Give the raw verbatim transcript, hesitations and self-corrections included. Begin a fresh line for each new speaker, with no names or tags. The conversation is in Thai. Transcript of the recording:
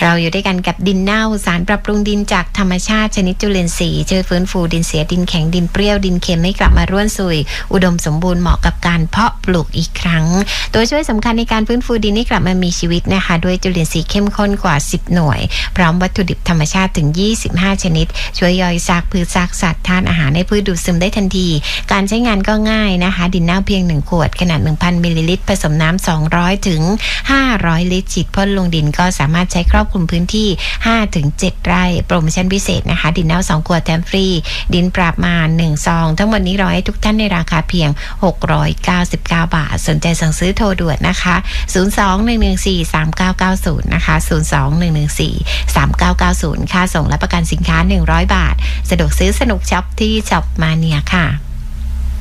เราอยู่ด้วยกันกับดินเน่าสารปรับปรุงดินจากธรรมชาติชนิดจุลินทรีย์ช่วยฟื้นฟูดินเสียดินแข็งดินเปรี้ยวดินเค็มให้กลับมาร่วนซุยอุดมสมบูรณ์เหมาะกับการเพาะปลูกอีกครั้งตัวช่วยสำคัญในการฟื้นฟูดินให้กลับมามีชีวิตนะคะด้วยจุลินทรีย์เข้มข้นกว่าสิบหน่วยพร้อมวัตถุดิบธรรมชาติถึงยี่สิบห้าชนิดช่วยย่อยซากพืชซากสัตว์ทานอาหารให้พืชดูดซึมได้ทันทีการใช้งานก็ง่ายนะคะดินเน่าเพียงหนึ่งขวดขนาด หนึ่งพัน มิลลิลิตรผสมน้ำสองร้อยถึงห้าร้อยลิตรฉีดพ่นลงดินก็สามารถใช้ครอบคลุมพื้นที่ ห้าถึงเจ็ด ไร่โปรโมชั่นพิเศษนะคะดินเน่าสองขวดแถมฟรีดินปราบมารหนึ่งซองทั้งหมดนี้รอให้ทุกท่านในราคาเพียงหกร้อยเก้าสิบเก้าบาทสนใจสั่งซื้อโทรด่วนนะคะศูนย์ สอง หนึ่ง หนึ่ง สี่ สาม เก้า เก้า ศูนย์นะคะศูนย์ สอง หนึ่ง หนึ่ง สี่ สาม เก้า เก้า ศูนย์ค่าส่งและประกันสินค้าหนึ่งร้อยบาทสะดวกซื้อสนุกช็อปที่ช็อปมาเนียค่ะ